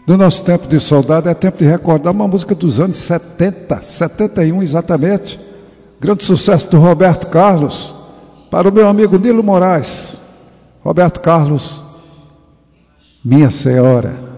do nosso tempo de soldado, é tempo de recordar uma música dos anos 70, 71 exatamente. Grande sucesso do Roberto Carlos, para o meu amigo Nilo Moraes. Roberto Carlos, Minha Senhora.